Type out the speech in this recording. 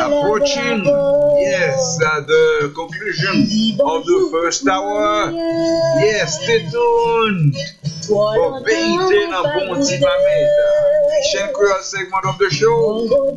approaching, yes, the conclusion of the first hour. Yes, stay tuned for Beijing and Bon Timamid. Christian Creole segment of the show.